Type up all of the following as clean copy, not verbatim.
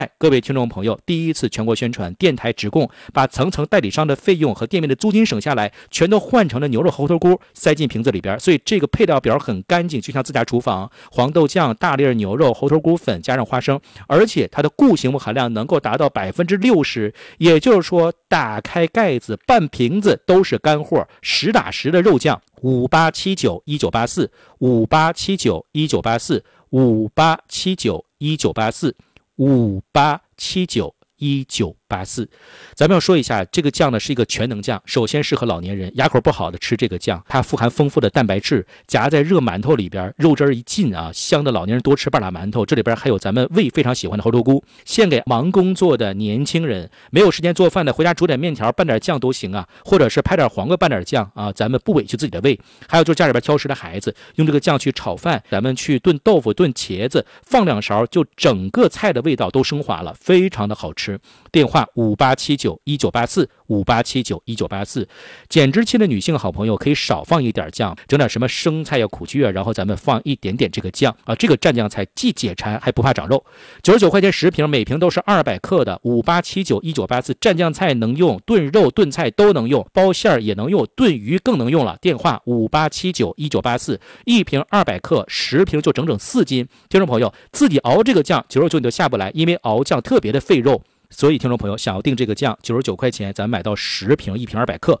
各位听众朋友，第一次全国宣传电台直供，把层层代理商的费用和店面的租金省下来，全都换成了牛肉猴头菇，塞进瓶子里边。所以这个配料表很干净，就像自家厨房。黄豆酱、大粒牛肉、猴头菇粉加上花生，而且它的固形物含量能够达到60%，也就是说，打开盖子半瓶子都是干货，实打实的肉酱。58791984，58791984，58791984，咱们要说一下，这个酱呢是一个全能酱，首先适合老年人，牙口不好的吃这个酱，它富含丰富的蛋白质，夹在热馒头里边，肉汁一进啊，香的老年人多吃半拉馒头。这里边还有咱们胃非常喜欢的猴头菇，献给忙工作的年轻人，没有时间做饭的，回家煮点面条拌点酱都行啊，或者是拍点黄瓜拌点酱啊，咱们不委屈自己的胃。还有就是家里边挑食的孩子，用这个酱去炒饭，咱们去炖豆腐、炖茄子，放2勺，就整个菜的味道都升华了，非常的好吃。电话58791984，58791984。减脂期的女性好朋友可以少放一点酱，整点什么生菜呀、苦菊啊，然后咱们放一点点这个酱啊，这个蘸酱菜既解馋还不怕长肉。99块钱10瓶，每瓶都是200克的。58791984蘸酱菜能用，炖肉炖菜都能用，包馅也能用，炖鱼更能用了。电话58791984，一瓶200克，10瓶就整整4斤。听众朋友，自己熬这个酱99你就下不来，因为熬酱特别的费肉。所以听众朋友想要订这个酱，99块钱咱买到10瓶，一瓶200克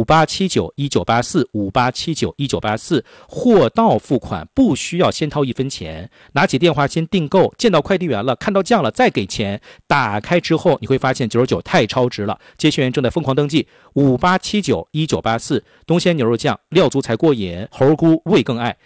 ，58791984，58791984，货到付款，不需要先掏1分钱，拿起电话先订购，见到快递员了，看到酱了再给钱，打开之后你会发现99太超值了。接线员正在疯狂登记，58791984，东鲜牛肉酱料足才过瘾，猴菇味更爱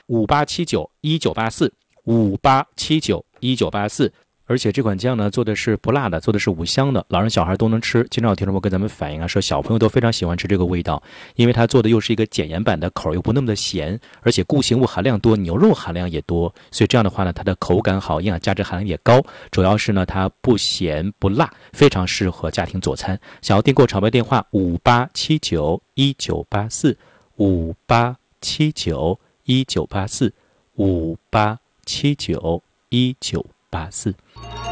，58791984，58791984。而且这款酱呢做的是不辣的，做的是5香的，老人小孩都能吃。经常有听众朋友跟咱们反映啊，说小朋友都非常喜欢吃这个味道，因为它做的又是一个减盐版的，口又不那么的咸，而且固形物含量多，牛肉含量也多，所以这样的话呢，它的口感好，营养价值含量也高，主要是呢它不咸不辣，非常适合家庭佐餐。想要订购场外电话58791984，58791984，58791984。